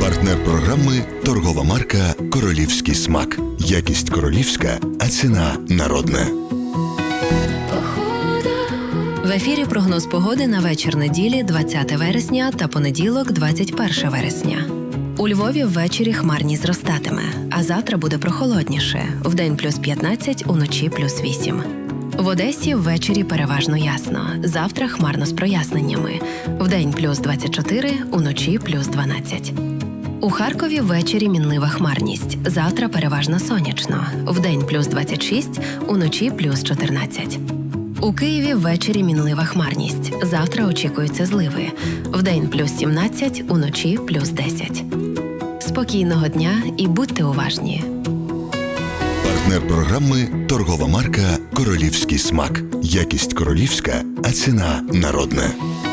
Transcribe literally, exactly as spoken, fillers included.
Партнер програми – торгова марка «Королівський смак». Якість королівська, а ціна народна. В ефірі прогноз погоди на вечір неділі двадцяте вересня та понеділок двадцять перше вересня. У Львові ввечері хмарність зростатиме, а завтра буде прохолодніше. Вдень плюс п'ятнадцять, уночі плюс вісім. В Одесі ввечері переважно ясно. Завтра хмарно з проясненнями. Вдень плюс двадцять чотири, уночі плюс дванадцять. У Харкові ввечері мінлива хмарність. Завтра переважно сонячно. Вдень плюс двадцять шість, уночі плюс чотирнадцять. У Києві ввечері мінлива хмарність. Завтра очікуються зливи. Вдень плюс сімнадцять, уночі плюс десять. Спокійного дня і будьте уважні. Партнер програми – торгова марка «Королівський смак». Якість королівська, а ціна народна.